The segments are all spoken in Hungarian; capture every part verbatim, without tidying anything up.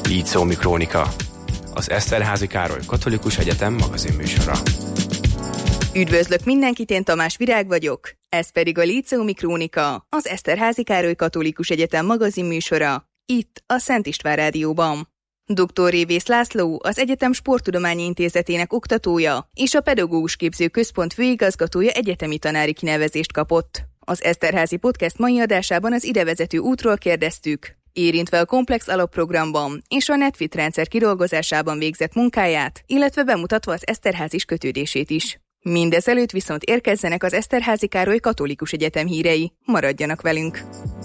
Így szól Mikrónika, az Eszterházy Károly Katolikus Egyetem magazinműsora. Üdvözlök mindenkit, én Tamás Virág vagyok, ez pedig a Líceum Mikrónika, az Eszterházy Károly Katolikus Egyetem magazinműsora, itt a Szent István Rádióban. doktor Révész László, az Egyetem Sporttudományi Intézetének oktatója és a Pedagógus Képző Központ főigazgatója egyetemi tanári kinevezést kapott. Az Eszterházy Podcast mai adásában az idevezető útról kérdeztük, érintve a komplex alapprogramban és a NetFit rendszer kidolgozásában végzett munkáját, illetve bemutatva az Eszterházis kötődését is. Mindezelőtt viszont érkezzenek az Eszterházy Károly Katolikus Egyetem hírei. Maradjanak velünk!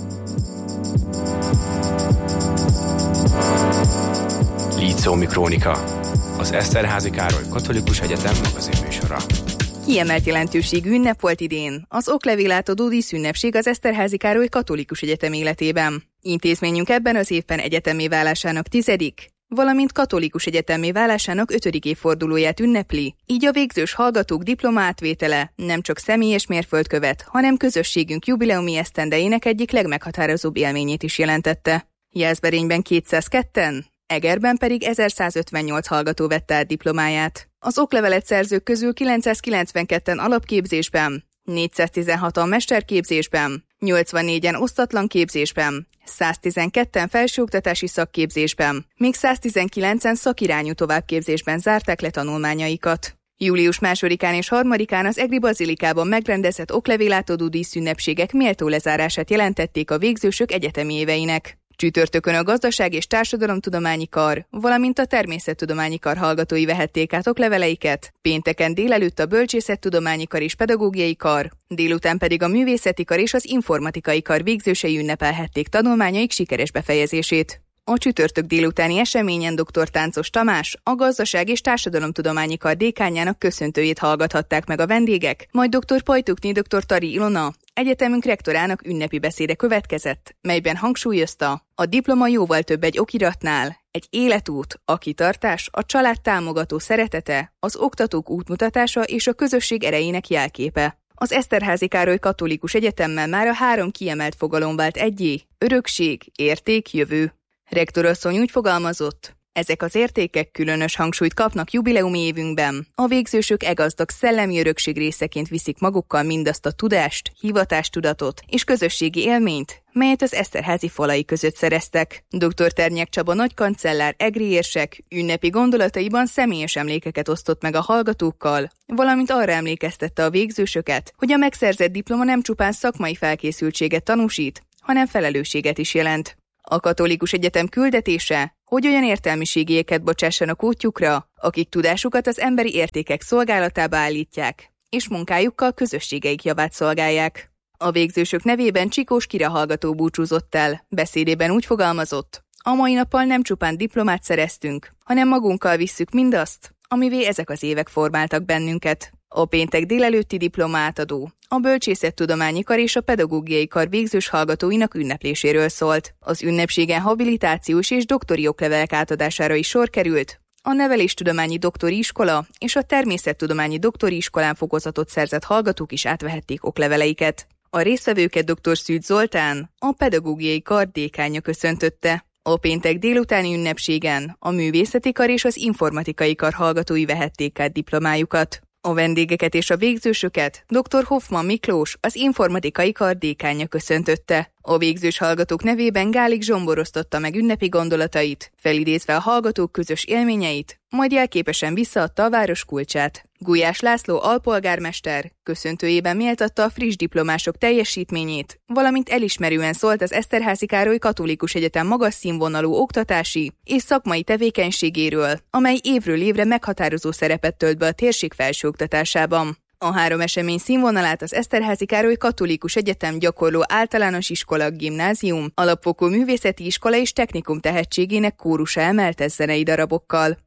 Így szól Mikrónika, az Eszterházy Károly Katolikus Egyetem magazinműsora. Kiemelt jelentőségű ünnep volt idén, az oklevél-átadó díszünnepség az Eszterházy Károly Katolikus Egyetem életében. Intézményünk ebben az évben egyetemmé válásának tizedik, valamint katolikus egyetemmé válásának ötödik évfordulóját ünnepli, így a végzős hallgatók diploma átvétele nem csak személyes mérföldkövet, hanem közösségünk jubileumi esztendejének egyik legmeghatározóbb élményét is jelentette. Jászberényben kétszázketten, Egerben pedig ezerszázötvennyolc hallgató vette át diplomáját. Az oklevelet szerzők közül kilencszázkilencvenketten alapképzésben, négyszáztizenhatan mesterképzésben, nyolcvannégyen osztatlan képzésben, száztizenketten felsőoktatási szakképzésben, még száztizenkilencen szakirányú továbbképzésben zárták le tanulmányaikat. július másodikán és harmadikán az Egri Bazilikában megrendezett oklevél-átadó díszünnepségek méltó lezárását jelentették a végzősök egyetemi éveinek. Csütörtökön a Gazdaság- és Társadalomtudományi Kar, valamint a Természettudományi Kar hallgatói vehették át okleveleiket, pénteken délelőtt a Bölcsészettudományi Kar és Pedagógiai Kar, délután pedig a Művészeti Kar és az Informatikai Kar végzősei ünnepelhették tanulmányaik sikeres befejezését. A csütörtök délutáni eseményen dr. Táncos Tamás, a Gazdaság- és Társadalomtudományi Kar dékánjának köszöntőjét hallgathatták meg a vendégek, majd dr. Pajtukné dr. Tari Ilona, egyetemünk rektorának ünnepi beszéde következett, melyben hangsúlyozta, a diploma jóval több egy okiratnál, egy életút, a kitartás, a család támogató szeretete, az oktatók útmutatása és a közösség erejének jelképe. Az Eszterházy Károly Katolikus Egyetemmel már a három kiemelt fogalom vált egyé: örökség, érték, jövő. Rektorasszony úgy fogalmazott, ezek az értékek különös hangsúlyt kapnak jubileumi évünkben. A végzősök e gazdag szellemi örökség részeként viszik magukkal mindazt a tudást, hivatástudatot és közösségi élményt, melyet az Eszterházy falai között szereztek. dr. Ternyák Csaba nagykancellár egri érsek ünnepi gondolataiban személyes emlékeket osztott meg a hallgatókkal, valamint arra emlékeztette a végzősöket, hogy a megszerzett diploma nem csupán szakmai felkészültséget tanúsít, hanem felelősséget is jelent. A Katolikus Egyetem küldetése, hogy olyan értelmiségieket bocsássanak útjukra, akik tudásukat az emberi értékek szolgálatába állítják, és munkájukkal közösségeik javát szolgálják. A végzősök nevében Csikós Kira hallgató búcsúzott el, beszédében úgy fogalmazott, a mai nappal nem csupán diplomát szereztünk, hanem magunkkal visszük mindazt, amivé ezek az évek formáltak bennünket. A péntek délelőtti diploma átadó a Bölcsészettudományi Kar és a Pedagógiai Kar végzős hallgatóinak ünnepléséről szólt. Az ünnepségen habilitációs és doktori oklevelek átadására is sor került. A Neveléstudományi Doktori Iskola és a Természettudományi Doktori Iskolán fokozatot szerzett hallgatók is átvehették okleveleiket. A résztvevőket dr. Szűcs Zoltán, a Pedagógiai Kar dékánja köszöntötte. A péntek délutáni ünnepségen a Művészeti Kar és az Informatikai Kar hallgatói vehették át diplomájukat. A vendégeket és a végzősöket dr. Hoffman Miklós, az Informatikai Kar dékánja köszöntötte. A végzős hallgatók nevében Gálik Zsombor osztotta meg ünnepi gondolatait, felidézve a hallgatók közös élményeit, majd jelképesen visszaadta a város kulcsát. Gulyás László alpolgármester köszöntőjében méltatta a friss diplomások teljesítményét, valamint elismerően szólt az Eszterházy Károly Katolikus Egyetem magas színvonalú oktatási és szakmai tevékenységéről, amely évről évre meghatározó szerepet tölt be a térség felsőoktatásában. A három esemény színvonalát az Eszterházy Károly Katolikus Egyetem gyakorló általános iskola, gimnázium, alapfokú művészeti iskola és technikum tehetségének kórusa emelte zenei darabokkal.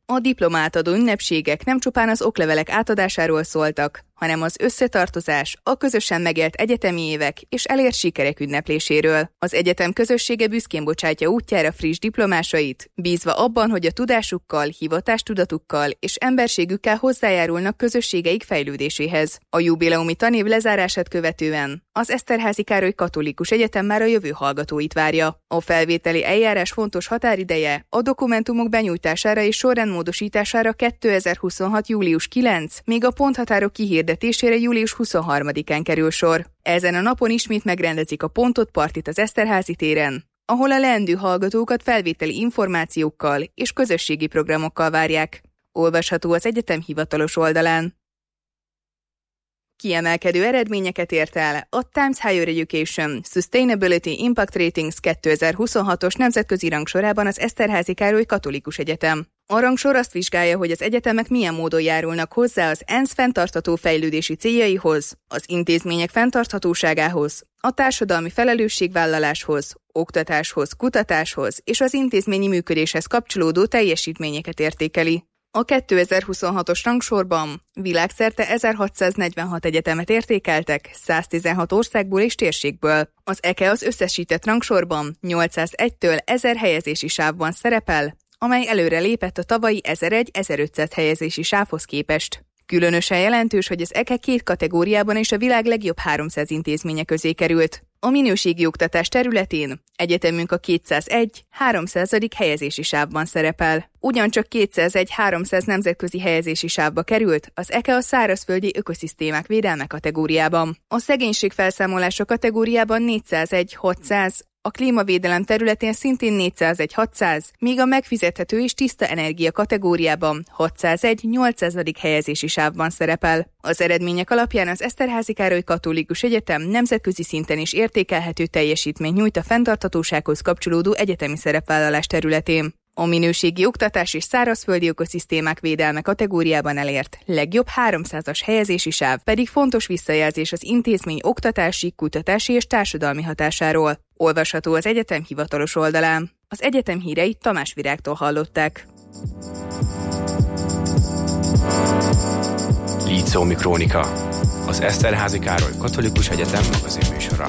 A diplomátadó ünnepségek nem csupán az oklevelek átadásáról szóltak, hanem az összetartozás, a közösen megélt egyetemi évek és elért sikerek ünnepléséről. Az egyetem közössége büszkén bocsátja útjára friss diplomásait, bízva abban, hogy a tudásukkal, hivatástudatukkal és emberségükkel hozzájárulnak közösségeik fejlődéséhez. A jubileumi tanév lezárását követően az Eszterházy Károly Katolikus Egyetem már a jövő hallgatóit várja. A felvételi eljárás fontos határideje a dokumentumok benyújtására és sorrendmódosítására kétezer-huszonhat. július kilencedike, míg a ponthatárok kihirdetésére július huszonharmadikán kerül sor. Ezen a napon ismét megrendezik a Pontot partit az Eszterházy téren, ahol a leendő hallgatókat felvételi információkkal és közösségi programokkal várják. Olvasható az egyetem hivatalos oldalán. Kiemelkedő eredményeket ért el a Times Higher Education Sustainability Impact Ratings kétezer-huszonhatos nemzetközi rangsorában az Eszterházy Károly Katolikus Egyetem. A rangsor azt vizsgálja, hogy az egyetemek milyen módon járulnak hozzá az ENSZ fenntartható fejlődési céljaihoz, az intézmények fenntarthatóságához, a társadalmi felelősségvállaláshoz, oktatáshoz, kutatáshoz és az intézményi működéshez kapcsolódó teljesítményeket értékeli. A kétezer-huszonhatos rangsorban világszerte ezerhatszáznegyvenhat egyetemet értékeltek száztizenhat országból és térségből. Az é ká az összesített rangsorban nyolcszázegytől ezer helyezési sávban szerepel, amely előre lépett a tavalyi ezeregy-ezerötszáz helyezési sávhoz képest. Különösen jelentős, hogy az é ká két kategóriában is a világ legjobb háromszáz intézménye közé került. A minőségi oktatás területén egyetemünk a kétszázegy-háromszázadik helyezési sávban szerepel. Ugyancsak kétszázegy-háromszáz nemzetközi helyezési sávba került az é ká a szárazföldi ökoszisztémák védelme kategóriában. A szegénység felszámolása kategóriában négyszázegy-hatszáz, a klímavédelem területén szintén négyszázegy-hatszáz, míg a megfizethető és tiszta energia kategóriában hatszázegy-nyolcszázadik helyezési sávban szerepel. Az eredmények alapján az Eszterházy Károly Katolikus Egyetem nemzetközi szinten is értékelhető teljesítményt nyújt a fenntarthatósághoz kapcsolódó egyetemi szerepvállalás területén. A minőségi oktatás és szárazföldi ökoszisztémák védelme kategóriában elért legjobb háromszázas helyezési sáv pedig fontos visszajelzés az intézmény oktatási, kutatási és társadalmi hatásáról. Olvasható az egyetem hivatalos oldalán. Az egyetem híreit Tamás Virágtól hallották. Líceumi Krónika, az Eszterházy Károly Katolikus Egyetem magazinműsora.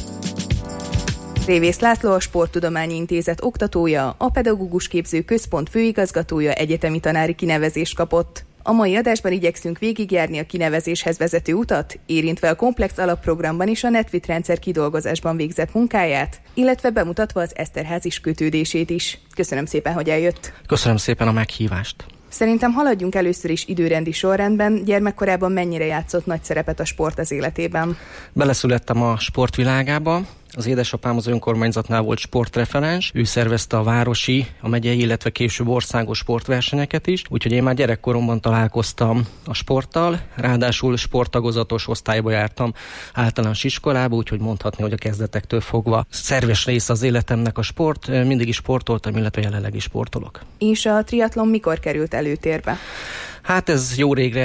Révész László, a Sporttudományi Intézet oktatója, a Pedagógus Képző Központ főigazgatója egyetemi tanári kinevezést kapott. A mai adásban igyekszünk végigjárni a kinevezéshez vezető utat, érintve a komplex alapprogramban és a NetVit rendszer kidolgozásban végzett munkáját, illetve bemutatva az Eszterházis kötődését is. Köszönöm szépen, hogy eljött. Köszönöm szépen a meghívást. Szerintem haladjunk először is időrendi sorrendben. Gyermekkorában mennyire játszott nagy szerepet a sport az életében? Beleszülettem a sportvilágába. Az édesapám az önkormányzatnál volt sportreferens, ő szervezte a városi, a megyei, illetve később országos sportversenyeket is, úgyhogy én már gyerekkoromban találkoztam a sporttal, ráadásul sporttagozatos osztályba jártam általános iskolába, úgyhogy mondhatni, hogy a kezdetektől fogva szerves része az életemnek a sport, mindig is sportoltam, illetve jelenleg is sportolok. És a triatlon mikor került előtérbe? Hát ez jó régre